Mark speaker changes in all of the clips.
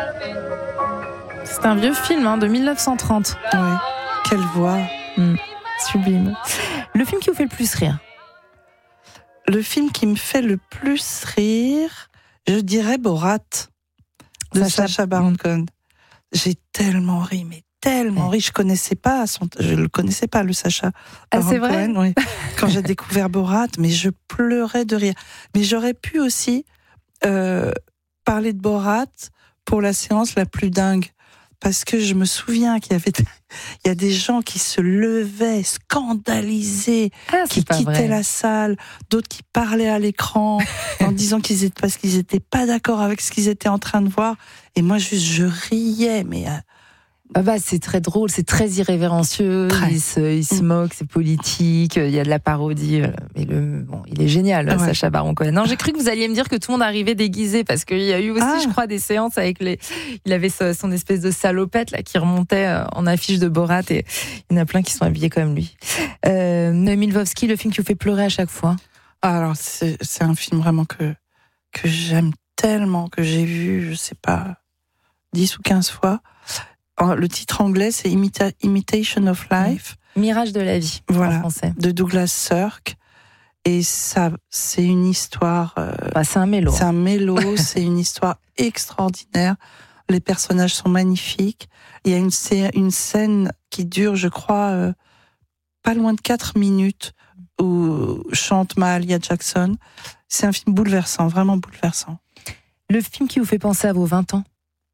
Speaker 1: C'est un vieux film de 1930.
Speaker 2: Oui, quelle voix.
Speaker 1: Sublime. Le film qui vous fait le plus rire?
Speaker 2: Le film qui me fait le plus rire, je dirais Borat, de Sacha Baron Cohen. J'ai tellement ri, mais tellement ri. Je le connaissais pas, le Sacha Baron
Speaker 1: c'est vrai
Speaker 2: Cohen. Oui. Quand j'ai découvert Borat, mais je pleurais de rire. Mais j'aurais pu aussi parler de Borat pour la séance la plus dingue. Parce que je me souviens qu'il y a des gens qui se levaient, scandalisés, qui quittaient la salle, d'autres qui parlaient à l'écran en disant parce qu'ils étaient pas d'accord avec ce qu'ils étaient en train de voir. Et moi, juste, je riais, mais...
Speaker 1: c'est très drôle, c'est très irrévérencieux, il se moque, c'est politique, il y a de la parodie, mais il est génial, Sacha Baron Cohen. Non, j'ai cru que vous alliez me dire que tout le monde arrivait déguisé, parce qu'il y a eu aussi, je crois, des séances avec il avait son espèce de salopette là qui remontait en affiche de Borat, et il y en a plein qui sont habillés comme lui. Noémie Lvovsky, le film qui vous fait pleurer à chaque fois?
Speaker 2: Alors, c'est un film vraiment que j'aime tellement, que j'ai vu, je sais pas, 10 ou 15 fois. Le titre anglais, c'est Imitation of Life.
Speaker 1: Mirage de la vie, en français.
Speaker 2: De Douglas Sirk. Et ça, c'est une histoire...
Speaker 1: c'est un mélo.
Speaker 2: C'est un mélo, c'est une histoire extraordinaire. Les personnages sont magnifiques. Il y a une scène qui dure, je crois, pas loin de 4 minutes, où chante Mahalia Jackson. C'est un film bouleversant, vraiment bouleversant.
Speaker 1: Le film qui vous fait penser à vos 20 ans?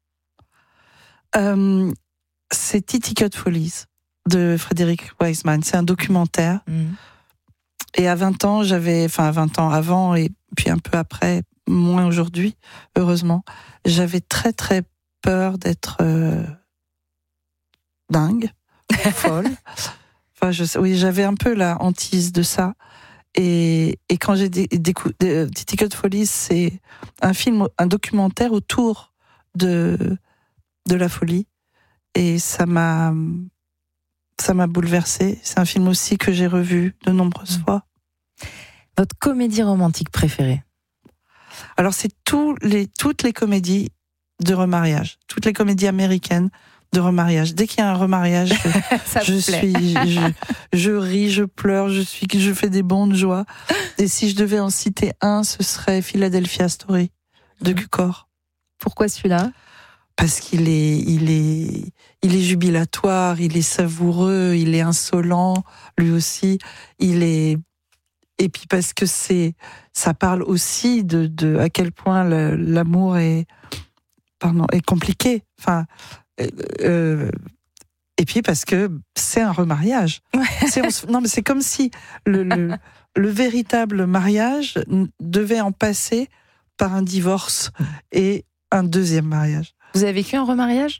Speaker 2: C'est Titicut Follies de Frédéric Wiseman. C'est un documentaire. Et à 20 ans, 20 ans avant et puis un peu après, moins aujourd'hui, heureusement, j'avais très très peur d'être dingue, folle. J'avais un peu la hantise de ça. Et quand j'ai découvert Titicut Follies, c'est un documentaire autour de la folie, et ça m'a bouleversée. C'est un film aussi que j'ai revu de nombreuses fois.
Speaker 1: Votre comédie romantique préférée?
Speaker 2: Alors c'est toutes les comédies de remariage, toutes les comédies américaines de remariage. Dès qu'il y a un remariage, je ris, je pleure, je fais des bonds de joie. Et si je devais en citer un, ce serait Philadelphia Story de Cukor.
Speaker 1: Pourquoi celui-là?
Speaker 2: Parce qu'il est jubilatoire, il est savoureux, il est insolent, lui aussi. Et puis parce que ça parle aussi de à quel point l'amour est compliqué. Enfin, et puis parce que c'est un remariage. Non, mais c'est comme si le véritable mariage devait en passer par un divorce et un deuxième mariage.
Speaker 1: Vous avez vécu un remariage?